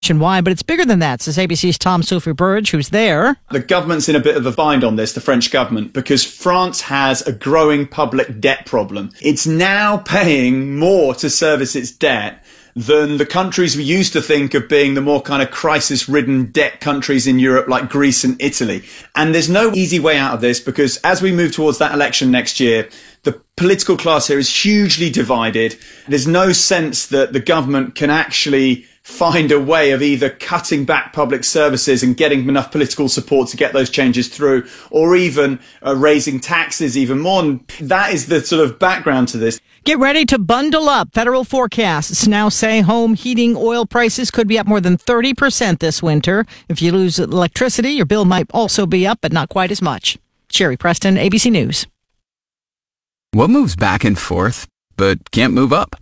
Why, but it's bigger than that, says ABC's Tom Sophie-Burge, who's there. The government's in a bit of a bind on this, the French government, because France has a growing public debt problem. It's now paying more to service its debt than the countries we used to think of being the more kind of crisis-ridden debt countries in Europe like Greece and Italy. And there's no easy way out of this because as we move towards that election next year, the political class here is hugely divided. There's no sense that the government can actually find a way of either cutting back public services and getting enough political support to get those changes through, or even raising taxes even more. And that is the sort of background to this. Get ready to bundle up. Federal forecasts now say home heating oil prices could be up more than 30% this winter. If you lose electricity, your bill might also be up, but not quite as much. Sherry Preston, ABC News. What moves back and forth, but can't move up?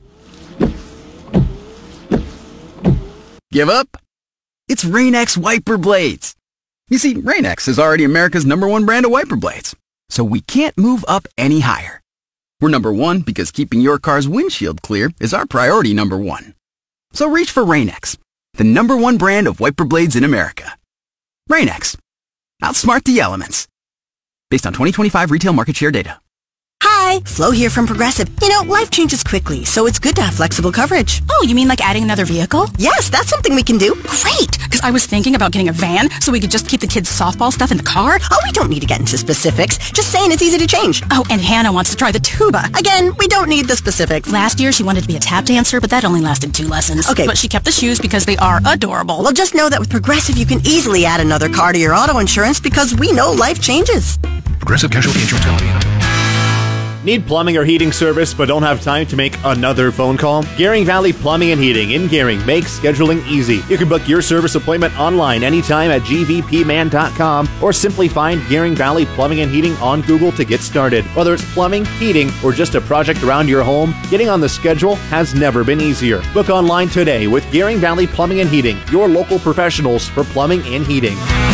Give up? It's Rain-X wiper blades. You see, Rain-X is already America's #1 brand of wiper blades, so we can't move up any higher. We're #1 because keeping your car's windshield clear is our priority #1. So reach for Rain-X, the #1 brand of wiper blades in America. Rain-X. Outsmart the elements. Based on 2025 retail market share data. Hi, Flo here from Progressive. You know, life changes quickly, so it's good to have flexible coverage. Oh, you mean like adding another vehicle? Yes, that's something we can do. Great, because I was thinking about getting a van so we could just keep the kids' softball stuff in the car. Oh, we don't need to get into specifics. Just saying it's easy to change. Oh, and Hannah wants to try the tuba. Again, we don't need the specifics. Last year, she wanted to be a tap dancer, but that only lasted 2 lessons. Okay. But she kept the shoes because they are adorable. Well, just know that with Progressive, you can easily add another car to your auto insurance because we know life changes. Progressive Casualty Insurance Company. Need plumbing or heating service but don't have time to make another phone call? Gearing Valley Plumbing and Heating in Gearing makes scheduling easy. You can book your service appointment online anytime at gvpman.com or simply find Gearing Valley Plumbing and Heating on Google to get started. Whether it's plumbing, heating, or just a project around your home, getting on the schedule has never been easier. Book online today with Gearing Valley Plumbing and Heating, your local professionals for plumbing and heating.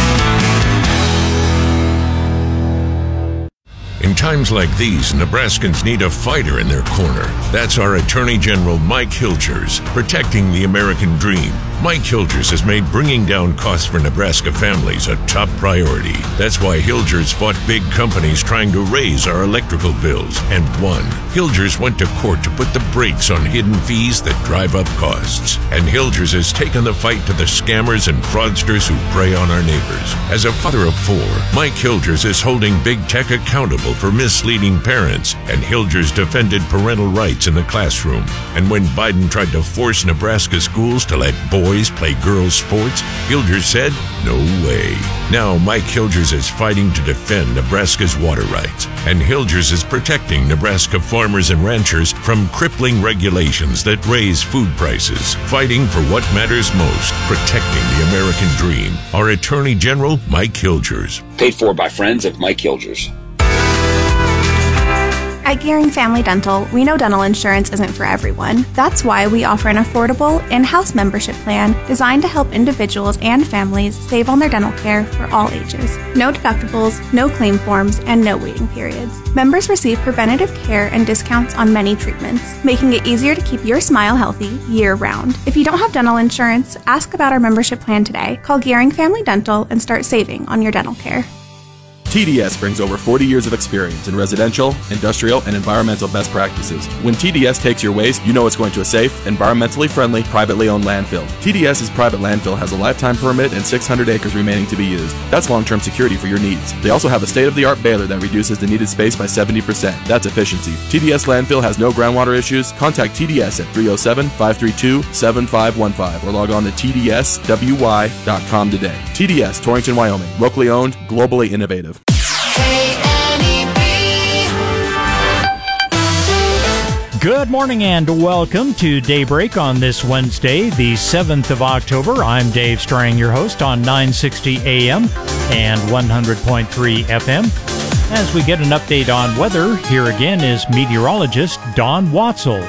In times like these, Nebraskans need a fighter in their corner. That's our Attorney General Mike Hilgers, protecting the American dream. Mike Hilgers has made bringing down costs for Nebraska families a top priority. That's why Hilgers fought big companies trying to raise our electrical bills and won. Hilgers went to court to put the brakes on hidden fees that drive up costs. And Hilgers has taken the fight to the scammers and fraudsters who prey on our neighbors. As a father of 4, Mike Hilgers is holding big tech accountable for misleading parents, and Hilgers defended parental rights in the classroom. And when Biden tried to force Nebraska schools to let boys play girls' sports, Hilgers said, no way. Now Mike Hilgers is fighting to defend Nebraska's water rights, and Hilgers is protecting Nebraska farmers and ranchers from crippling regulations that raise food prices, fighting for what matters most, protecting the American dream. Our Attorney General, Mike Hilgers. Paid for by friends of Mike Hilgers. At Gearing Family Dental, we know dental insurance isn't for everyone. That's why we offer an affordable in-house membership plan designed to help individuals and families save on their dental care for all ages. No deductibles, no claim forms, and no waiting periods. Members receive preventative care and discounts on many treatments, making it easier to keep your smile healthy year-round. If you don't have dental insurance, ask about our membership plan today. Call Gearing Family Dental and start saving on your dental care. TDS brings over 40 years of experience in residential, industrial, and environmental best practices. When TDS takes your waste, you know it's going to a safe, environmentally friendly, privately owned landfill. TDS's private landfill has a lifetime permit and 600 acres remaining to be used. That's long-term security for your needs. They also have a state-of-the-art baler that reduces the needed space by 70%. That's efficiency. TDS landfill has no groundwater issues. Contact TDS at 307-532-7515 or log on to tdswy.com today. TDS, Torrington, Wyoming. Locally owned, globally innovative. Good morning and welcome to Daybreak on this Wednesday, the 7th of October. I'm Dave Strang, your host on 960 AM and 100.3 FM. As we get an update on weather, here again is meteorologist Don Watzel.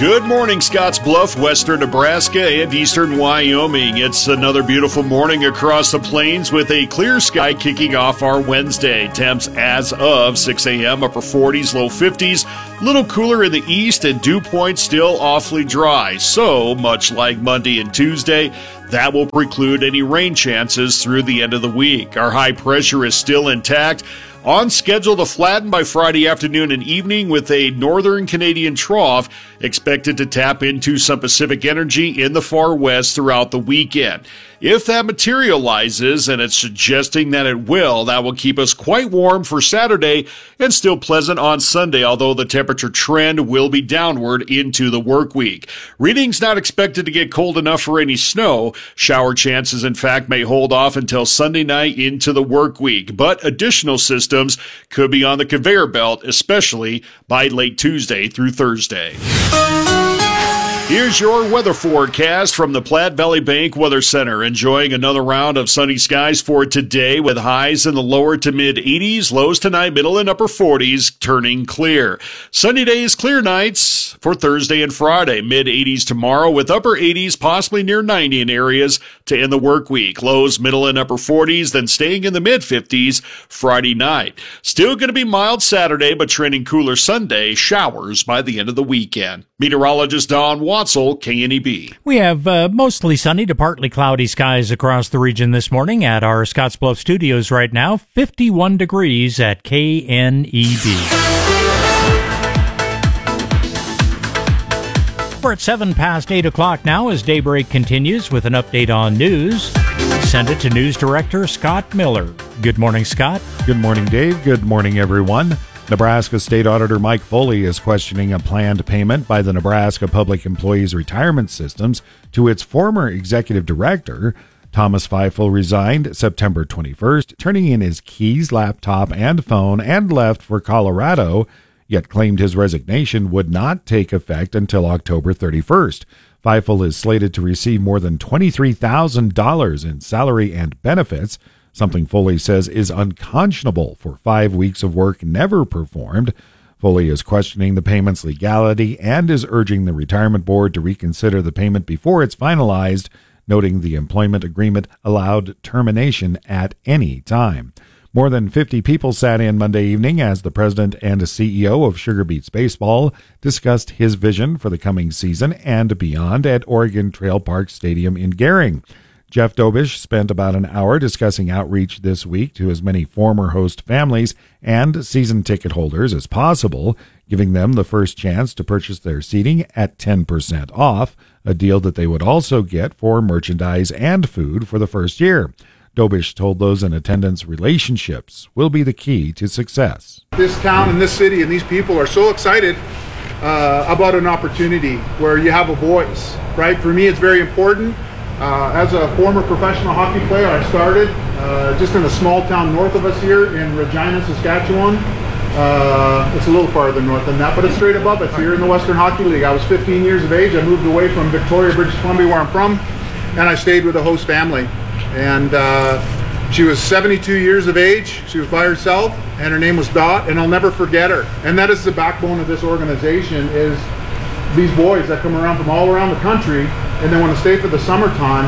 Good morning, Scottsbluff, western Nebraska, and eastern Wyoming. It's another beautiful morning across the plains with a clear sky kicking off our Wednesday. Temps as of 6 a.m., upper 40s, low 50s. Little cooler in the east and dew points still awfully dry. So, much like Monday and Tuesday, that will preclude any rain chances through the end of the week. Our high pressure is still intact. On schedule to flatten by Friday afternoon and evening with a northern Canadian trough expected to tap into some Pacific energy in the far west throughout the weekend. If that materializes, and it's suggesting that it will, that will keep us quite warm for Saturday and still pleasant on Sunday, although the temperature trend will be downward into the work week. Readings not expected to get cold enough for any snow. Shower chances, in fact, may hold off until Sunday night into the work week, but additional systems could be on the conveyor belt, especially by late Tuesday through Thursday. Here's your weather forecast from the Platte Valley Bank Weather Center. Enjoying another round of sunny skies for today with highs in the lower to mid 80s, lows tonight, middle and upper 40s, turning clear. Sunny days, clear nights for Thursday and Friday. Mid 80s tomorrow with upper 80s, possibly near 90 in areas to end the work week. Lows, middle and upper 40s, then staying in the mid 50s Friday night. Still going to be mild Saturday, but trending cooler Sunday. Showers by the end of the weekend. Meteorologist Don Watzel, KNEB. We have mostly sunny to partly cloudy skies across the region this morning at our Scottsbluff studios right now. 51 degrees at KNEB. We're at 7 past 8 o'clock now as Daybreak continues with an update on news. Send it to News Director Scott Miller. Good morning, Scott. Good morning, Dave. Good morning, everyone. Nebraska State Auditor Mike Foley is questioning a planned payment by the Nebraska Public Employees Retirement Systems to its former executive director. Thomas Feifel resigned September 21st, turning in his keys, laptop, and phone, and left for Colorado, yet claimed his resignation would not take effect until October 31st. Feifel is slated to receive more than $23,000 in salary and benefits, something Foley says is unconscionable for 5 weeks of work never performed. Foley is questioning the payment's legality and is urging the retirement board to reconsider the payment before it's finalized, noting the employment agreement allowed termination at any time. More than 50 people sat in Monday evening as the president and CEO of Sugar Beets Baseball discussed his vision for the coming season and beyond at Oregon Trail Park Stadium in Gering. Jeff Dobish spent about an hour discussing outreach this week to as many former host families and season ticket holders as possible, giving them the first chance to purchase their seating at 10% off, a deal that they would also get for merchandise and food for the first year. Dobish told those in attendance relationships will be the key to success. This town and this city and these people are so excited about an opportunity where you have a voice, right? For me, it's very important. As a former professional hockey player, I started just in a small town north of us here in Regina, Saskatchewan. It's a little farther north than that, but it's straight above us here in the Western Hockey League. I was 15 years of age. I moved away from Victoria, British Columbia, where I'm from, and I stayed with a host family. And she was 72 years of age. She was by herself, and her name was Dot, and I'll never forget her. And that is the backbone of this organization, is these boys that come around from all around the country and they want to stay for the summertime.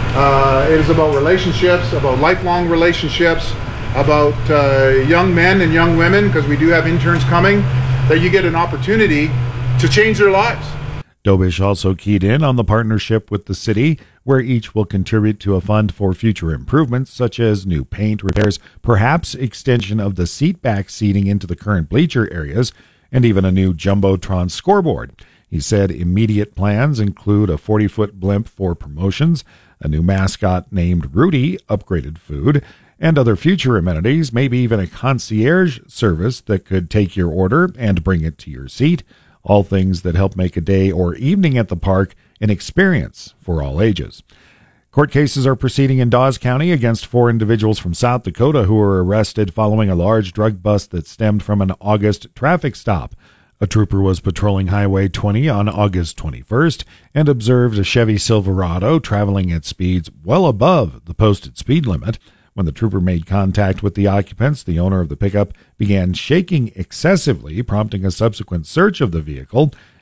It is about relationships, about lifelong relationships, about young men and young women, because we do have interns coming, that you get an opportunity to change their lives. Dobish also keyed in on the partnership with the city, where each will contribute to a fund for future improvements, such as new paint, repairs, perhaps extension of the seat-back seating into the current bleacher areas, and even a new Jumbotron scoreboard. He said immediate plans include a 40-foot blimp for promotions, a new mascot named Rudy, upgraded food, and other future amenities, maybe even a concierge service that could take your order and bring it to your seat, all things that help make a day or evening at the park an experience for all ages. Court cases are proceeding in Dawes County against 4 individuals from South Dakota who were arrested following a large drug bust that stemmed from an August traffic stop. A trooper was patrolling Highway 20 on August 21st and observed a Chevy Silverado traveling at speeds well above the posted speed limit. When the trooper made contact with the occupants, the owner of the pickup began shaking excessively, prompting a subsequent search of the vehicle.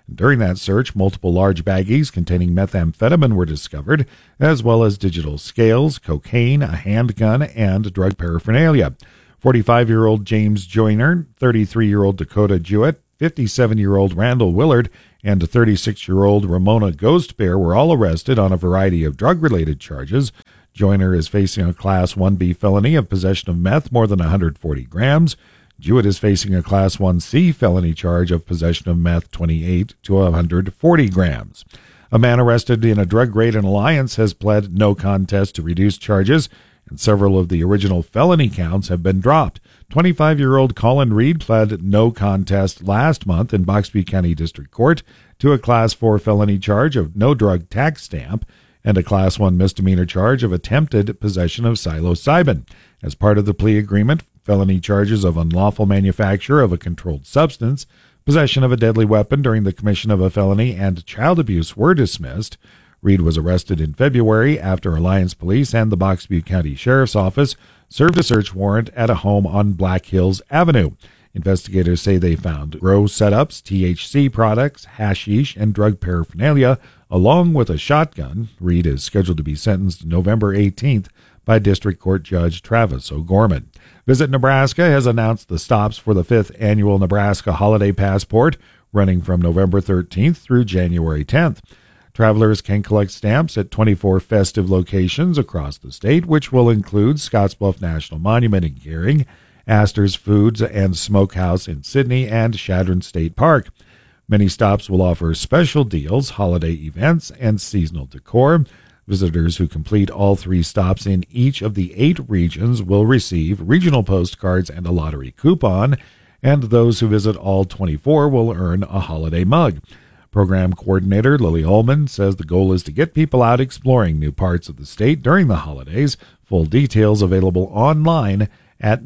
During that search, multiple large baggies containing methamphetamine were discovered, as well as digital scales, cocaine, a handgun, and drug paraphernalia. 45-year-old James Joyner, 33-year-old Dakota Jewett, 57-year-old Randall Willard, and 36-year-old Ramona Ghost Bear were all arrested on a variety of drug-related charges. Joyner is facing a Class 1B felony of possession of meth more than 140 grams. Jewett is facing a Class 1C felony charge of possession of meth 28 to 140 grams. A man arrested in a drug raid in Alliance has pled no contest to reduced charges, and several of the original felony counts have been dropped. 25-year-old Colin Reed pled no contest last month in Bucks County District Court to a Class 4 felony charge of no drug tax stamp and a Class 1 misdemeanor charge of attempted possession of psilocybin. As part of the plea agreement, felony charges of unlawful manufacture of a controlled substance, possession of a deadly weapon during the commission of a felony, and child abuse were dismissed. Reed was arrested in February after Alliance Police and the Bucks County Sheriff's Office served a search warrant at a home on Black Hills Avenue. Investigators say they found grow setups, THC products, hashish, and drug paraphernalia, along with a shotgun. Reed is scheduled to be sentenced November 18th by District Court Judge Travis O'Gorman. Visit Nebraska has announced the stops for the 5th annual Nebraska Holiday Passport, running from November 13th through January 10th. Travelers can collect stamps at 24 festive locations across the state, which will include Scottsbluff National Monument in Gering, Astor's Foods and Smokehouse in Sydney, and Chadron State Park. Many stops will offer special deals, holiday events, and seasonal decor. Visitors who complete all 3 stops in each of the 8 regions will receive regional postcards and a lottery coupon, and those who visit all 24 will earn a holiday mug. Program coordinator Lily Ullman says the goal is to get people out exploring new parts of the state during the holidays. Full details available online at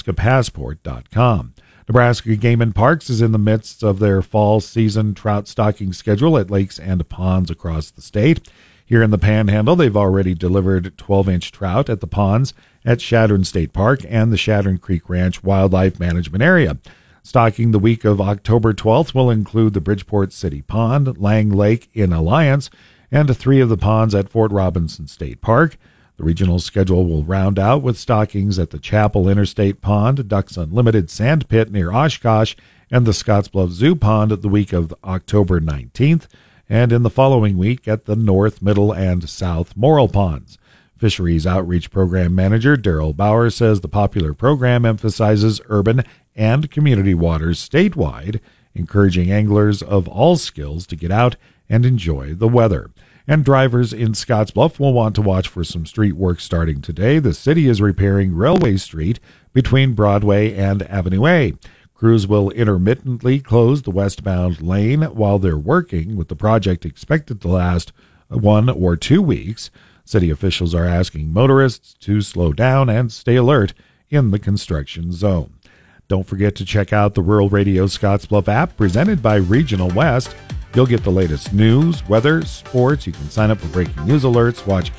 nebraskapassport.com. Nebraska Game and Parks is in the midst of their fall season trout stocking schedule at lakes and ponds across the state. Here in the Panhandle, they've already delivered 12-inch trout at the ponds at Chadron State Park and the Chadron Creek Ranch Wildlife Management Area. Stocking the week of October 12th will include the Bridgeport City Pond, Lang Lake in Alliance, and 3 of the ponds at Fort Robinson State Park. The regional schedule will round out with stockings at the Chapel Interstate Pond, Ducks Unlimited Sand Pit near Oshkosh, and the Scottsbluff Zoo Pond the week of October 19th, and in the following week at the North, Middle, and South Morrill Ponds. Fisheries Outreach Program Manager Daryl Bauer says the popular program emphasizes urban and community waters statewide, encouraging anglers of all skills to get out and enjoy the weather. And drivers in Scottsbluff will want to watch for some street work starting today. The city is repairing Railway Street between Broadway and Avenue A. Crews will intermittently close the westbound lane while they're working, with the project expected to last 1 or 2 weeks. City officials are asking motorists to slow down and stay alert in the construction zone. Don't forget to check out the Rural Radio Scottsbluff app presented by Regional West. You'll get the latest news, weather, sports. You can sign up for breaking news alerts, watch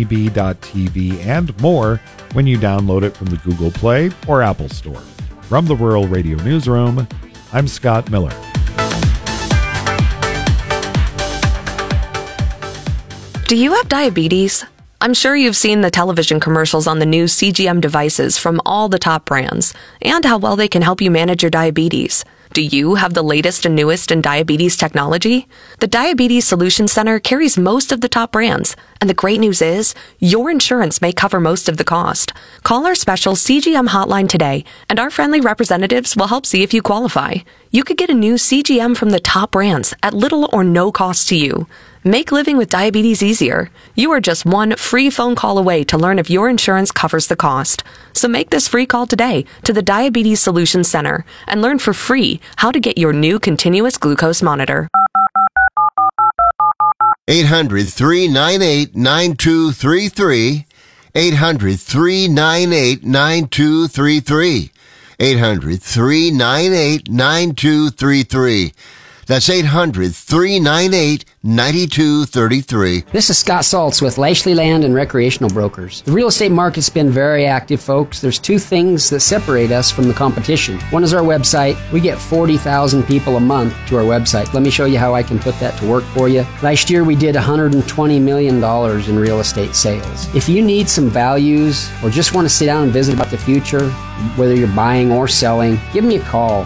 kneb.tv, and more when you download it from the Google Play or Apple Store. From the Rural Radio Newsroom, I'm Scott Miller. Do you have diabetes? I'm sure you've seen the television commercials on the new CGM devices from all the top brands and how well they can help you manage your diabetes. Do you have the latest and newest in diabetes technology? The Diabetes Solutions Center carries most of the top brands, and the great news is your insurance may cover most of the cost. Call our special CGM hotline today, and our friendly representatives will help see if you qualify. You could get a new CGM from the top brands at little or no cost to you. Make living with diabetes easier. You are just one free phone call away to learn if your insurance covers the cost. So make this free call today to the Diabetes Solutions Center and learn for free how to get your new continuous glucose monitor. 800-398-9233. 800-398-9233. 800-398-9233. That's 800-398-9233. 9233. This is Scott Saltz with Lashley Land and Recreational Brokers. The real estate market's been very active, folks. There's two things that separate us from the competition. One is our website. We get 40,000 people a month to our website. Let me show you how I can put that to work for you. Last year we did $120 million in real estate sales. If you need some values or just want to sit down and visit about the future, whether you're buying or selling, give me a call,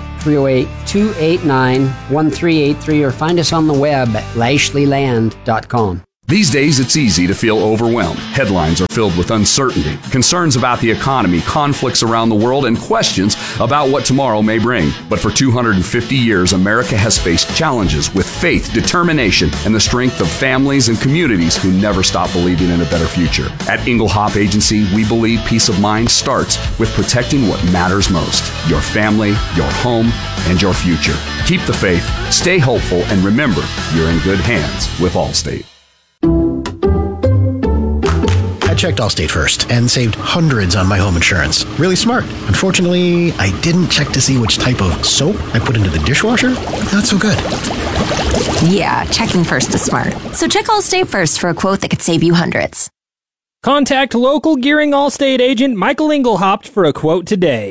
308-289-1383, or find us on the web at lashleyland.com. These days, it's easy to feel overwhelmed. Headlines are filled with uncertainty, concerns about the economy, conflicts around the world, and questions about what tomorrow may bring. But for 250 years, America has faced challenges with faith, determination, and the strength of families and communities who never stop believing in a better future. At Engelhop Agency, we believe peace of mind starts with protecting what matters most: your family, your home, and your future. Keep the faith, stay hopeful, and remember, you're in good hands with Allstate. I checked Allstate first and saved hundreds on my home insurance. Really smart. Unfortunately, I didn't check to see which type of soap I put into the dishwasher. Not so good. Yeah, checking first is smart. So check Allstate first for a quote that could save you hundreds. Contact local Gearing Allstate agent Michael Engelhaupt for a quote today.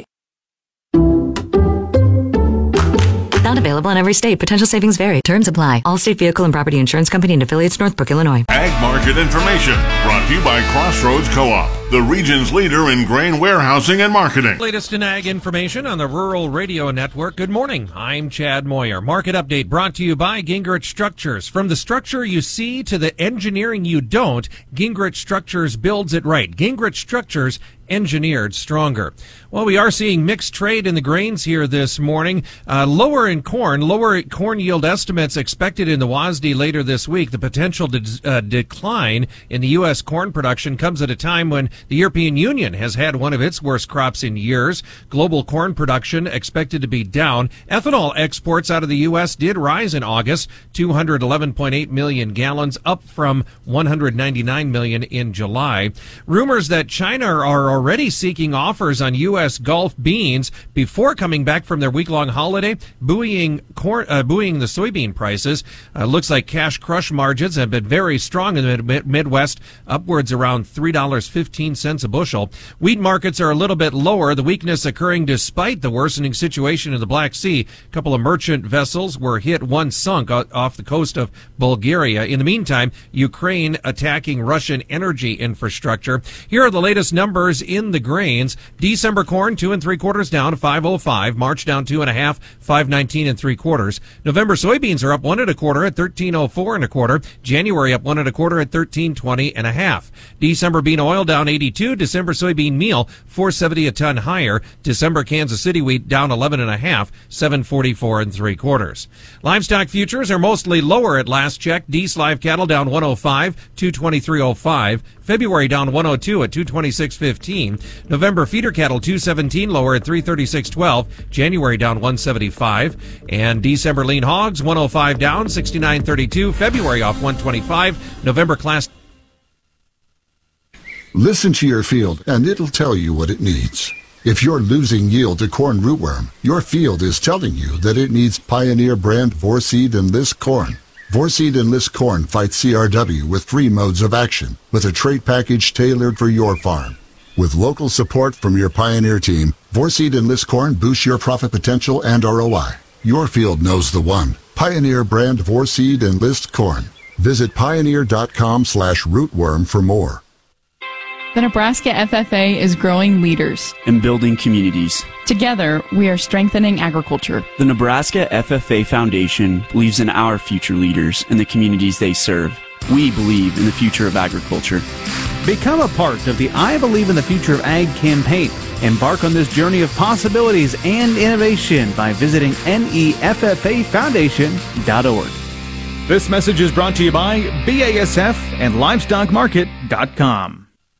Not available in every state. Potential savings vary. Terms apply. Allstate Vehicle and Property Insurance Company and affiliates, Northbrook, Illinois. Ag Market Information brought to you by Crossroads Co-op, the region's leader in grain warehousing and marketing. Latest in ag information on the Rural Radio Network. Good morning. I'm Chad Moyer. Market update brought to you by Gingrich Structures. From the structure you see to the engineering you don't, Gingrich Structures builds it right. Gingrich Structures, engineered stronger. Well, we are seeing mixed trade in the grains here this morning. Lower corn yield estimates expected in the WASDE later this week. The potential decline in the U.S. corn production comes at a time when the European Union has had one of its worst crops in years. Global corn production expected to be down. Ethanol exports out of the U.S. did rise in August, 211.8 million gallons, up from 199 million in July. Rumors that China are already seeking offers on U.S. Gulf beans before coming back from their week-long holiday, buoying the soybean prices. Looks like cash crush margins have been very strong in the Midwest, upwards around $3.15 a bushel. Wheat markets are a little bit lower, the weakness occurring despite the worsening situation in the Black Sea. A couple of merchant vessels were hit, one sunk off the coast of Bulgaria. In the meantime, Ukraine attacking Russian energy infrastructure. Here are the latest numbers in the grains. December corn 2 3/4 down 505. March down 2 1/2, 519 3/4. November soybeans are up 1 1/4 at 1304 1/4. January up 1 1/4 at 1320 1/2. December bean oil down 82. December soybean meal 470 a ton higher. December Kansas City wheat down 11 1/2, 744 3/4. Livestock futures are mostly lower at last check. Dees live cattle down 105, 223.05. February down 102 at 226.15. November feeder cattle 217 lower at 336.12. January down 175. And December lean hogs 105 down 69.32. February off 125. November class. Listen to your field and it'll tell you what it needs. If you're losing yield to corn rootworm, your field is telling you that it needs Pioneer brand Vorseed Enlist corn. Vorseed Enlist corn fights CRW with 3 modes of action, with a trait package tailored for your farm. With local support from your Pioneer team, Vorseed Enlist corn boosts your profit potential and ROI. Your field knows the one. Pioneer brand Vorseed Enlist corn. Visit pioneer.com/rootworm for more. The Nebraska FFA is growing leaders and building communities. Together, we are strengthening agriculture. The Nebraska FFA Foundation believes in our future leaders and the communities they serve. We believe in the future of agriculture. Become a part of the I Believe in the Future of Ag campaign. Embark on this journey of possibilities and innovation by visiting neffafoundation.org. This message is brought to you by BASF and LivestockMarket.com.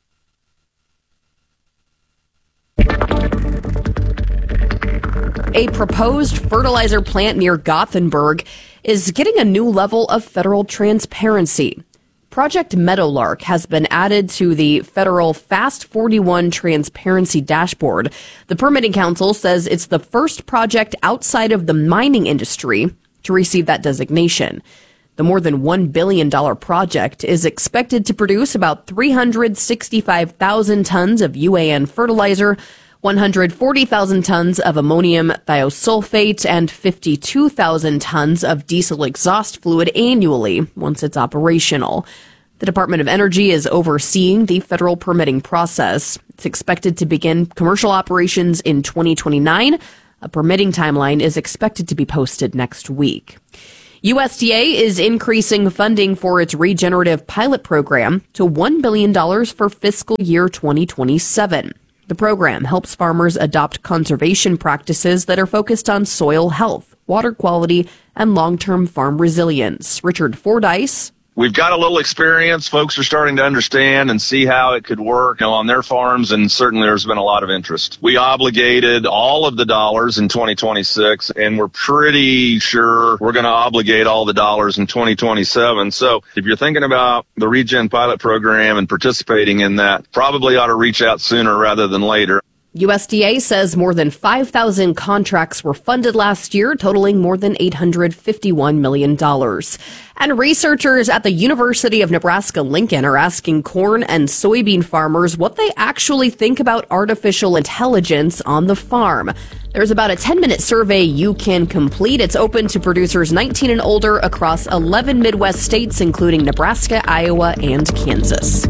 A proposed fertilizer plant near Gothenburg is getting a new level of federal transparency. Project Meadowlark has been added to the federal Fast 41 transparency dashboard. The Permitting Council says it's the first project outside of the mining industry to receive that designation. The more than $1 billion project is expected to produce about 365,000 tons of UAN fertilizer, 140,000 tons of ammonium thiosulfate, and 52,000 tons of diesel exhaust fluid annually once it's operational. The Department of Energy is overseeing the federal permitting process. It's expected to begin commercial operations in 2029. A permitting timeline is expected to be posted next week. USDA is increasing funding for its regenerative pilot program to $1 billion for fiscal year 2027. The program helps farmers adopt conservation practices that are focused on soil health, water quality, and long-term farm resilience. Richard Fordyce. We've got a little experience. Folks are starting to understand and see how it could work on their farms, and certainly there's been a lot of interest. We obligated all of the dollars in 2026, and we're pretty sure we're going to obligate all the dollars in 2027. So if you're thinking about the Regen pilot program and participating in that, probably ought to reach out sooner rather than later. USDA says more than 5,000 contracts were funded last year, totaling more than $851 million. And researchers at the University of Nebraska-Lincoln are asking corn and soybean farmers what they actually think about artificial intelligence on the farm. There's about a 10-minute survey you can complete. It's open to producers 19 and older across 11 Midwest states, including Nebraska, Iowa, and Kansas.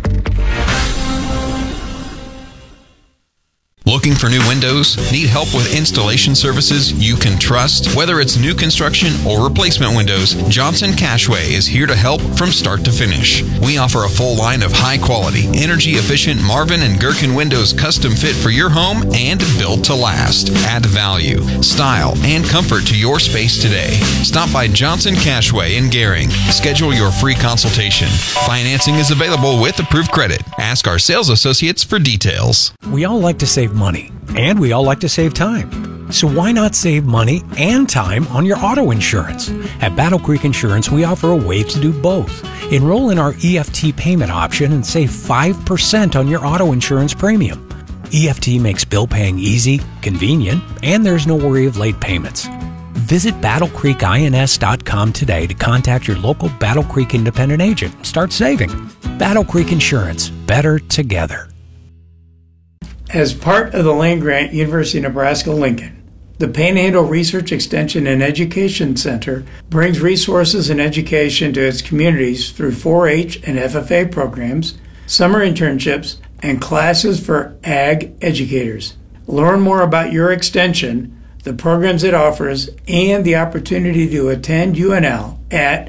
Looking for new windows? Need help with installation services you can trust? Whether it's new construction or replacement windows, Johnson Cashway is here to help from start to finish. We offer a full line of high-quality, energy-efficient Marvin and Gherkin windows custom fit for your home and built to last. Add value, style, and comfort to your space today. Stop by Johnson Cashway in Gehring. Schedule your free consultation. Financing is available with approved credit. Ask our sales associates for details. We all like to save money, and we all like to save time. So why not save money and time on your auto insurance? At Battle Creek Insurance, we offer a way to do both. Enroll in our EFT payment option and save 5% on your auto insurance premium. EFT makes bill paying easy, convenient, and there's no worry of late payments. Visit BattleCreekINS.com today to contact your local Battle Creek independent agent and start saving. Battle Creek Insurance, better together. As part of the land grant, University of Nebraska-Lincoln, the Panhandle Research Extension and Education Center brings resources and education to its communities through 4-H and FFA programs, summer internships, and classes for ag educators. Learn more about your extension, the programs it offers, and the opportunity to attend UNL at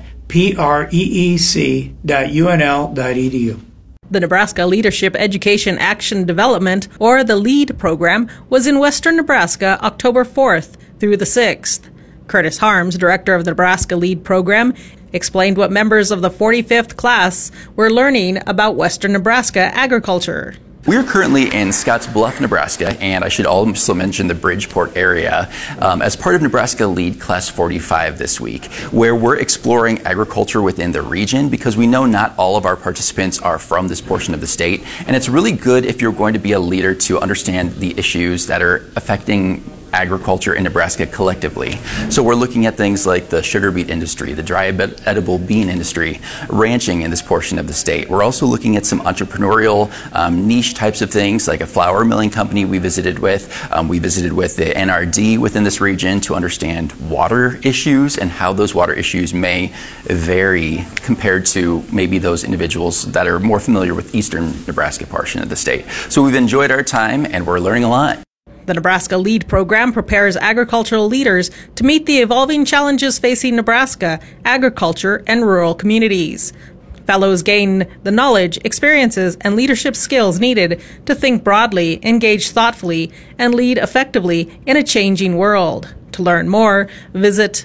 preec.unl.edu. The Nebraska Leadership Education Action Development, or the LEAD program, was in western Nebraska October 4th through the 6th. Curtis Harms, director of the Nebraska LEAD program, explained what members of the 45th class were learning about western Nebraska agriculture. We're currently in Scottsbluff, Nebraska, and I should also mention the Bridgeport area as part of Nebraska LEAD Class 45 this week, where we're exploring agriculture within the region because we know not all of our participants are from this portion of the state, and it's really good if you're going to be a leader to understand the issues that are affecting agriculture in Nebraska collectively. So we're looking at things like the sugar beet industry, the dry edible bean industry, ranching in this portion of the state. We're also looking at some entrepreneurial niche types of things like a flour milling company we visited with. We visited with the NRD within this region to understand water issues and how those water issues may vary compared to maybe those individuals that are more familiar with eastern Nebraska portion of the state. So we've enjoyed our time and we're learning a lot. The Nebraska LEAD program prepares agricultural leaders to meet the evolving challenges facing Nebraska, agriculture, and rural communities. Fellows gain the knowledge, experiences, and leadership skills needed to think broadly, engage thoughtfully, and lead effectively in a changing world. To learn more, visit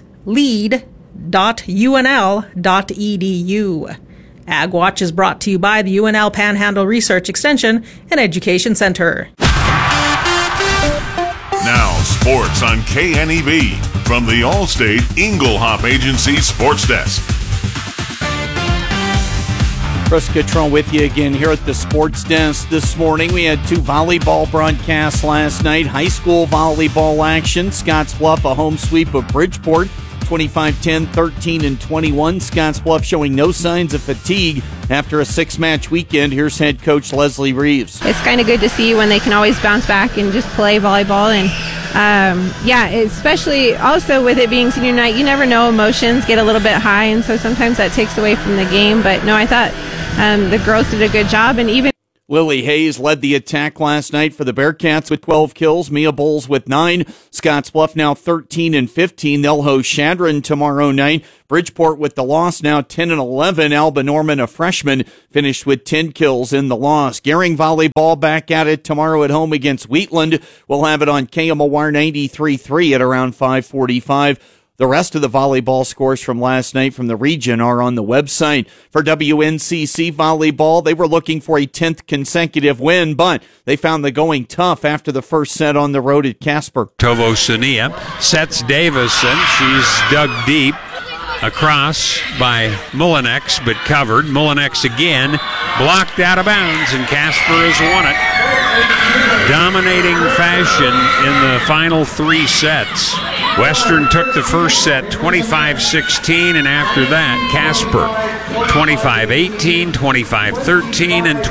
lead.unl.edu. Ag Watch is brought to you by the UNL Panhandle Research Extension and Education Center. Now, sports on KNEB from the Allstate Inglehop Agency Sports Desk. Chris Catron with you again here at the Sports Desk this morning. We had two volleyball broadcasts last night. High school volleyball action. Scottsbluff, a home sweep of Bridgeport, 25-10, 13-21. Scottsbluff showing no signs of fatigue after a 6-match weekend. Here's head coach Leslie Reeves. It's kind of good to see when they can always bounce back and just play volleyball. And especially also with it being senior night, you never know, emotions get a little bit high, and so sometimes that takes away from the game. But no, I thought the girls did a good job, and even Lily Hayes led the attack last night for the Bearcats with 12 kills. Mia Bowles with 9. Scottsbluff now 13-15. They'll host Chadron tomorrow night. Bridgeport with the loss now 10-11. Alba Norman, a freshman, finished with 10 kills in the loss. Gering volleyball back at it tomorrow at home against Wheatland. We'll have it on KMOR 93.3 at around 5:45. The rest of the volleyball scores from last night from the region are on the website. For WNCC volleyball, they were looking for a 10th consecutive win, but they found the going tough after the first set on the road at Casper. Tovosania sets Davison. She's dug deep. Across by Mullinex, but covered. Mullinex again, blocked out of bounds, and Casper has won it. Dominating fashion in the final 3 sets. Western took the first set 25-16, and after that, Casper 25-18, 25-13, and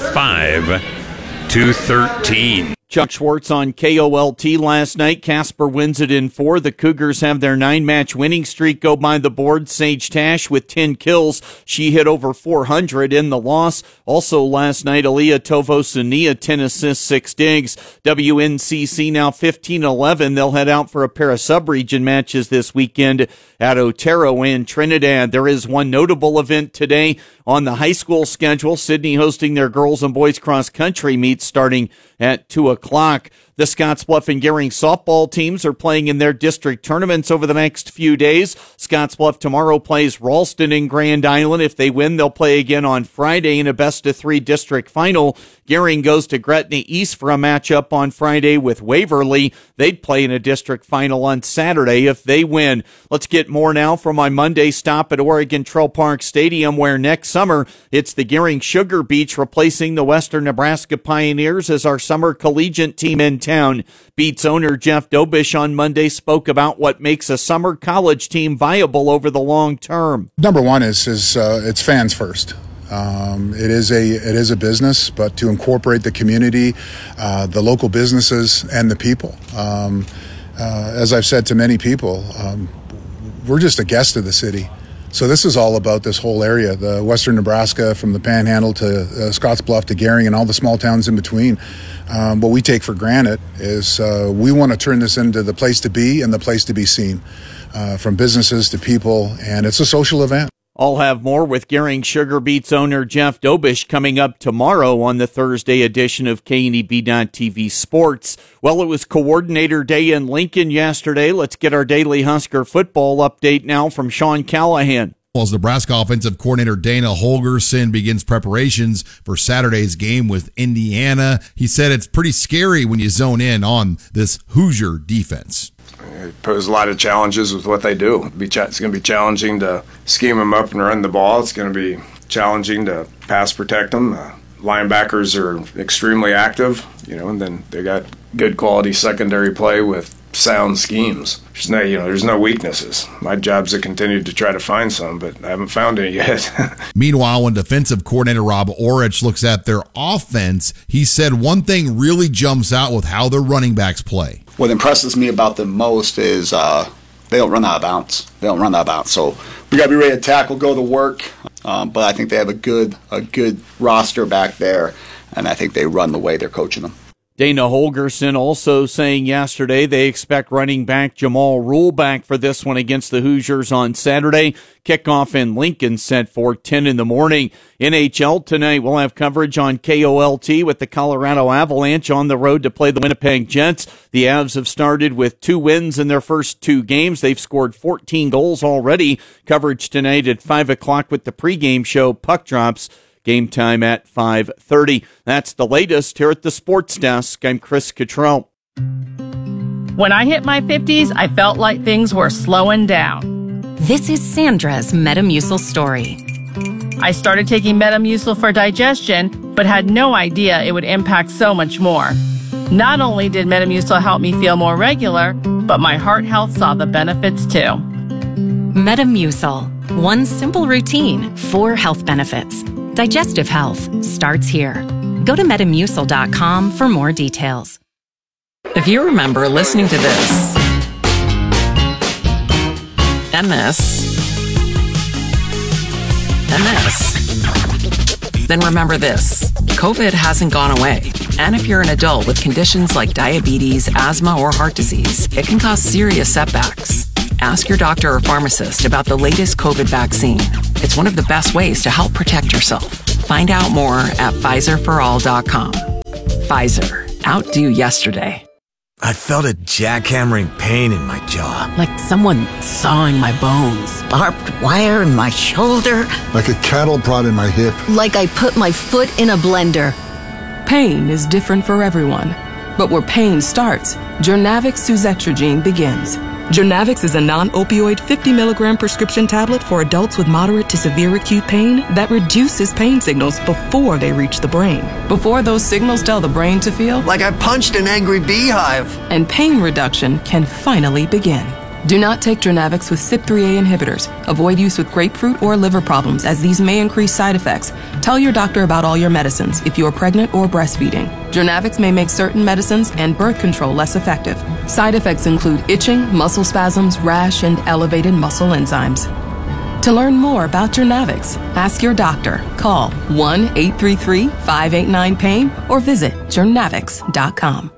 25-13. Chuck Schwartz on KOLT last night. Casper wins it in 4. The Cougars have their 9-match winning streak go by the board. Sage Tash with 10 kills. She hit over 400 in the loss. Also last night, Aaliyah Tovosania, 10 assists, 6 digs. WNCC now 15-11. They'll head out for a pair of sub-region matches this weekend at Otero and Trinidad. There is one notable event today on the high school schedule. Sydney hosting their girls and boys cross country meets starting at 2 o'clock. The Scottsbluff and Gering softball teams are playing in their district tournaments over the next few days. Scottsbluff tomorrow plays Ralston in Grand Island. If they win, they'll play again on Friday in a best-of-3 district final. Gering goes to Gretna East for a matchup on Friday with Waverly. They'd play in a district final on Saturday if they win. Let's get more now from my Monday stop at Oregon Trail Park Stadium, where next summer it's the Gering Sugar Beach replacing the Western Nebraska Pioneers as our summer collegiate team in town. Beats owner Jeff Dobish on Monday spoke about what makes a summer college team viable over the long term. Number one is it's fans first. It is a business, but to incorporate the community, the local businesses, and the people. As I've said to many people, we're just a guest of the city. So this is all about this whole area, the Western Nebraska, from the Panhandle to Scottsbluff to Gering and all the small towns in between. What we take for granted is we want to turn this into the place to be and the place to be seen, from businesses to people, and it's a social event. I'll have more with Gering Sugar Beets owner Jeff Dobish coming up tomorrow on the Thursday edition of KNEB.TV Sports. Well, it was Coordinator Day in Lincoln yesterday. Let's get our daily Husker football update now from Sean Callahan. As Nebraska offensive coordinator Dana Holgorsen begins preparations for Saturday's game with Indiana, he said it's pretty scary when you zone in on this Hoosier defense. It poses a lot of challenges with what they do. It's going to be challenging to scheme them up and run the ball. It's going to be challenging to pass protect them. Linebackers are extremely active, and then they got good quality secondary play with sound schemes. There's no weaknesses. My job's to continue to try to find some, but I haven't found any yet. Meanwhile, when defensive coordinator Rob Orich looks at their offense, he said one thing really jumps out with how their running backs play. What impresses me about them most is they don't run out of bounds. So we got to be ready to tackle, go to work. But I think they have a good roster back there, and I think they run the way they're coaching them. Dana Holgorsen also saying yesterday they expect running back Jamal Rule back for this one against the Hoosiers on Saturday. Kickoff in Lincoln set for 10 in the morning. NHL tonight, we'll have coverage on KOLT with the Colorado Avalanche on the road to play the Winnipeg Jets. The Avs have started with 2 wins in their first 2 games. They've scored 14 goals already. Coverage tonight at 5 o'clock with the pregame show Puck Drops. Game time at 5:30. That's the latest here at the Sports Desk. I'm Chris Cottrell. When I hit my 50s, I felt like things were slowing down. This is Sandra's Metamucil story. I started taking Metamucil for digestion, but had no idea it would impact so much more. Not only did Metamucil help me feel more regular, but my heart health saw the benefits too. Metamucil. One simple routine, 4 health benefits. Digestive health starts here. Go to Metamucil.com for more details. If you remember listening to this, MS, then remember this. COVID hasn't gone away. And if you're an adult with conditions like diabetes, asthma, or heart disease, it can cause serious setbacks. Ask your doctor or pharmacist about the latest COVID vaccine. It's one of the best ways to help protect yourself. Find out more at PfizerForAll.com. Pfizer. Outdo yesterday. I felt a jackhammering pain in my jaw. Like someone sawing my bones. Barbed wire in my shoulder. Like a cattle prod in my hip. Like I put my foot in a blender. Pain is different for everyone. But where pain starts, Journavx Suzetrigine begins. Journavx is a non-opioid 50-milligram prescription tablet for adults with moderate to severe acute pain that reduces pain signals before they reach the brain. Before those signals tell the brain to feel like I punched an angry beehive. And pain reduction can finally begin. Do not take Journavx with CYP3A inhibitors. Avoid use with grapefruit or liver problems, as these may increase side effects. Tell your doctor about all your medicines if you are pregnant or breastfeeding. Journavx may make certain medicines and birth control less effective. Side effects include itching, muscle spasms, rash, and elevated muscle enzymes. To learn more about Journavx, ask your doctor. Call 1-833-589-PAIN or visit journavx.com.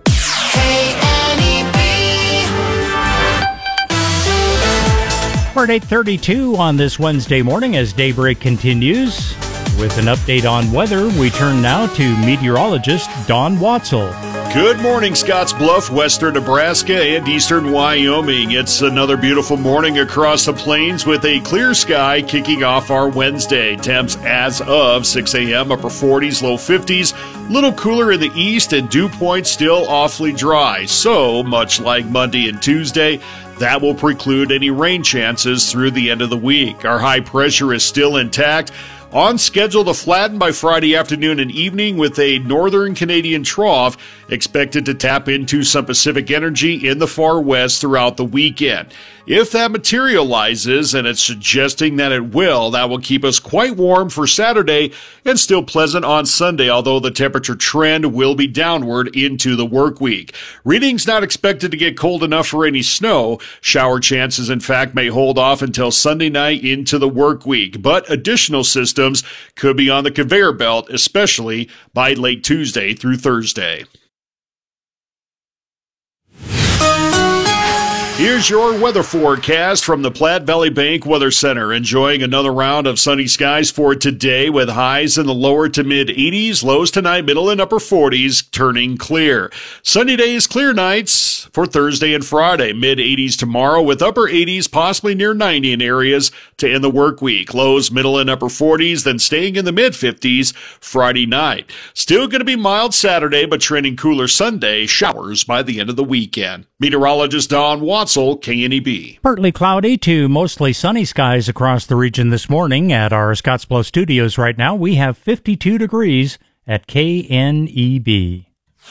We're at 8:32 on this Wednesday morning as Daybreak continues. With an update on weather, we turn now to meteorologist Don Watzel. Good morning, Scotts Bluff, western Nebraska, and eastern Wyoming. It's another beautiful morning across the plains with a clear sky kicking off our Wednesday. Temps as of 6 a.m., upper 40s, low 50s. Little cooler in the east, and dew point still awfully dry. So, much like Monday and Tuesday, that will preclude any rain chances through the end of the week. Our high pressure is still intact, on schedule to flatten by Friday afternoon and evening, with a northern Canadian trough expected to tap into some Pacific energy in the far west throughout the weekend. If that materializes, and it's suggesting that it will, that will keep us quite warm for Saturday and still pleasant on Sunday, although the temperature trend will be downward into the work week. Readings not expected to get cold enough for any snow. Shower chances, in fact, may hold off until Sunday night into the work week, but additional systems could be on the conveyor belt, especially by late Tuesday through Thursday. Here's your weather forecast from the Platte Valley Bank Weather Center. Enjoying another round of sunny skies for today, with highs in the lower to mid 80s, lows tonight, middle and upper 40s, turning clear. Sunny days, clear nights for Thursday and Friday. Mid 80s tomorrow, with upper 80s, possibly near 90 in areas to end the work week. Lows, middle and upper 40s, then staying in the mid 50s Friday night. Still going to be mild Saturday, but trending cooler Sunday. Showers by the end of the weekend. Meteorologist Don Watzel, KNEB. Partly cloudy to mostly sunny skies across the region this morning. At our Scottsbluff studios right now, we have 52 degrees at KNEB.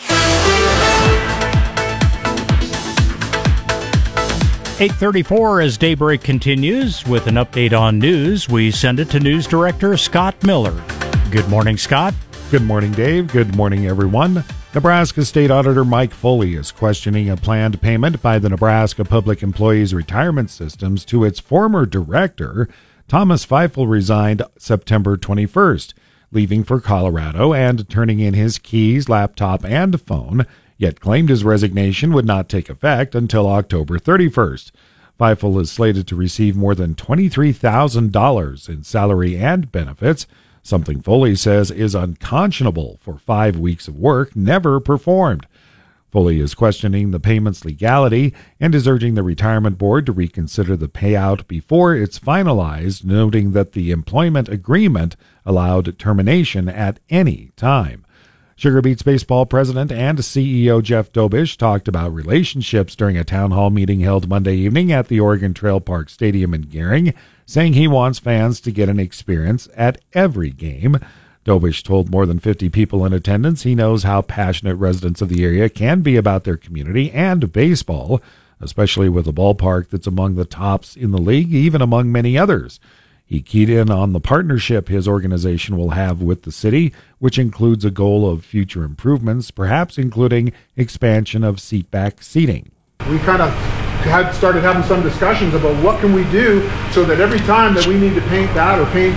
.34 as Daybreak continues. With an update on news, we send it to News Director Scott Miller. Good morning, Scott. Good morning, Dave. Good morning, everyone. Nebraska State Auditor Mike Foley is questioning a planned payment by the Nebraska Public Employees Retirement Systems to its former director. Thomas Feifel resigned September 21st, leaving for Colorado and turning in his keys, laptop, and phone, yet claimed his resignation would not take effect until October 31st. Feifel is slated to receive more than $23,000 in salary and benefits, something Foley says is unconscionable for 5 weeks of work never performed. Foley is questioning the payment's legality and is urging the retirement board to reconsider the payout before it's finalized, noting that the employment agreement allowed termination at any time. Sugar Beets Baseball president and CEO Jeff Dobish talked about relationships during a town hall meeting held Monday evening at the Oregon Trail Park Stadium in Gering, saying he wants fans to get an experience at every game. Dobish told more than 50 people in attendance he knows how passionate residents of the area can be about their community and baseball. especially with a ballpark that's among the tops in the league, even among many others. He keyed in on the partnership his organization will have with the city, which includes a goal of future improvements, perhaps including expansion of seatback seating. We kind of started having some discussions about what can we do so that every time that we need to paint that or clean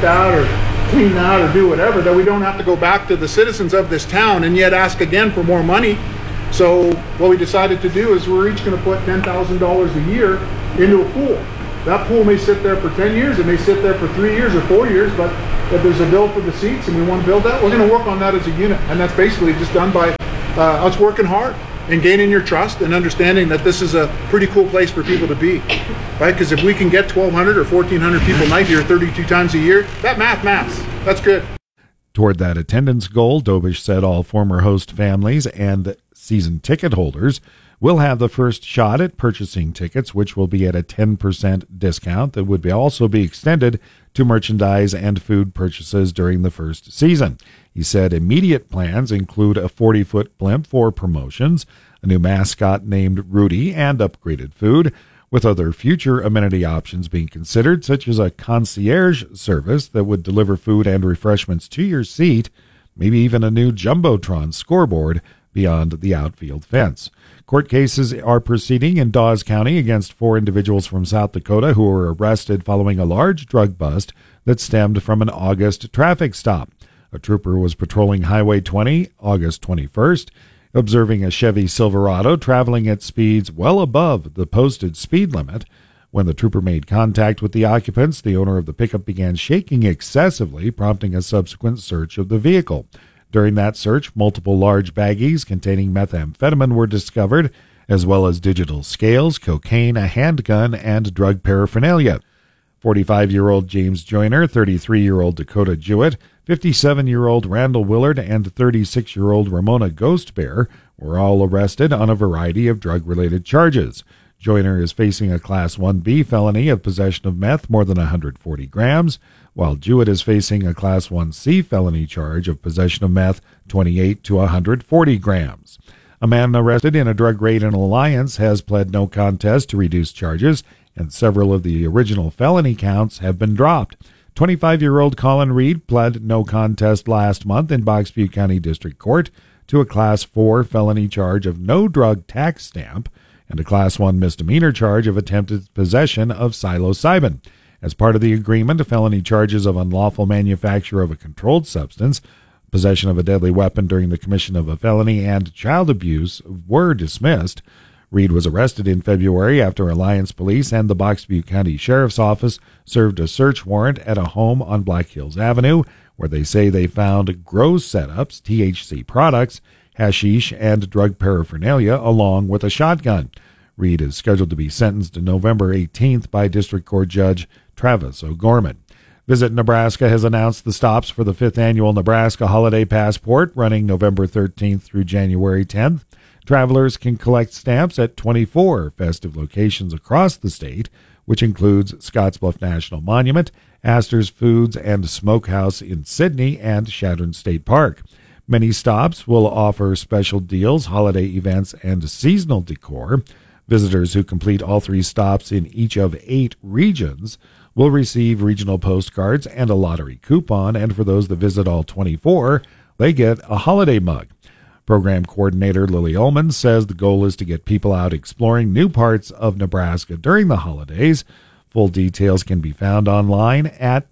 that or do whatever, that we don't have to go back to the citizens of this town and yet ask again for more money. So what we decided to do is we're each going to put $10,000 a year into a pool. That pool may sit there for 10 years, it may sit there for 3 years or 4 years, but if there's a bill for the seats and we want to build that, we're going to work on that as a unit. And that's basically just done by us working hard and gaining your trust and understanding that this is a pretty cool place for people to be, right? Because if we can get 1,200 or 1,400 people a night here 32 times a year, that maths. That's good. Toward that attendance goal, Dobish said all former host families and season ticket holders will have the first shot at purchasing tickets, which will be at a 10% discount that would also be extended to merchandise and food purchases during the first season. He said immediate plans include a 40-foot blimp for promotions, a new mascot named Rudy, and upgraded food, with other future amenity options being considered, such as a concierge service that would deliver food and refreshments to your seat, maybe even a new Jumbotron scoreboard beyond the outfield fence. Court cases are proceeding in Dawes County against 4 individuals from South Dakota who were arrested following a large drug bust that stemmed from an August traffic stop. A trooper was patrolling Highway 20 August 21st, observing a Chevy Silverado traveling at speeds well above the posted speed limit. When the trooper made contact with the occupants, the owner of the pickup began shaking excessively, prompting a subsequent search of the vehicle. During that search, multiple large baggies containing methamphetamine were discovered, as well as digital scales, cocaine, a handgun, and drug paraphernalia. 45-year-old James Joyner, 33-year-old Dakota Jewett, 57-year-old Randall Willard, and 36-year-old Ramona Ghostbear were all arrested on a variety of drug-related charges. Joyner is facing a Class 1B felony of possession of meth more than 140 grams, while Jewett is facing a Class 1C felony charge of possession of meth 28 to 140 grams. A man arrested in a drug raid in Alliance has pled no contest to reduced charges, and several of the original felony counts have been dropped. 25-year-old Colin Reed pled no contest last month in Box Butte County District Court to a Class 4 felony charge of no drug tax stamp and a Class 1 misdemeanor charge of attempted possession of psilocybin. As part of the agreement, felony charges of unlawful manufacture of a controlled substance, possession of a deadly weapon during the commission of a felony, and child abuse were dismissed. Reed was arrested in February after Alliance Police and the Box Butte County Sheriff's Office served a search warrant at a home on Black Hills Avenue, where they say they found grow setups, THC products, hashish, and drug paraphernalia, along with a shotgun. Reed is scheduled to be sentenced November 18th by District Court Judge Travis O'Gorman. Visit Nebraska has announced the stops for the 5th annual Nebraska Holiday Passport, running November 13th through January 10th. Travelers can collect stamps at 24 festive locations across the state, which includes Scottsbluff National Monument, Astor's Foods and Smokehouse in Sydney, and Chadron State Park. Many stops will offer special deals, holiday events, and seasonal decor. Visitors who complete all 3 stops in each of 8 regions will receive regional postcards and a lottery coupon, and for those that visit all 24, they get a holiday mug. Program coordinator Lily Ullman says the goal is to get people out exploring new parts of Nebraska during the holidays. Full details can be found online at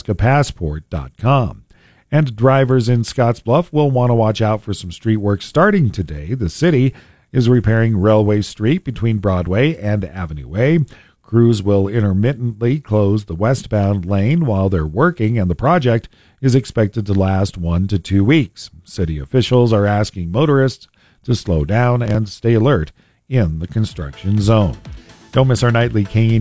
nebraskapassport.com. And drivers in Scottsbluff will want to watch out for some street work starting today. The city is repairing Railway Street between Broadway and Avenue A. Crews will intermittently close the westbound lane while they're working, and the project is expected to last 1 to 2 weeks. City officials are asking motorists to slow down and stay alert in the construction zone. Don't miss our nightly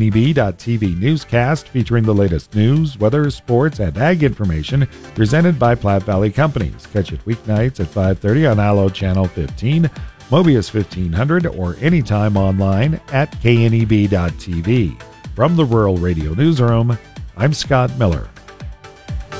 KNEB.TV newscast featuring the latest news, weather, sports, and ag information presented by Platte Valley Companies. Catch it weeknights at 5:30 on Allo Channel 15, Mobius 1500, or anytime online at KNEB.TV. From the Rural Radio Newsroom, I'm Scott Miller.